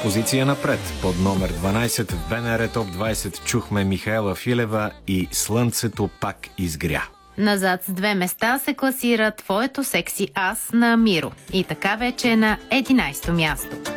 Позиция напред. Под номер 12 в БНР Топ 20 чухме Михаела Филева и "Слънцето пак изгря". Назад с 2 места се класира "Твоето секси аз" на Миро. И така вече е на 11-то място.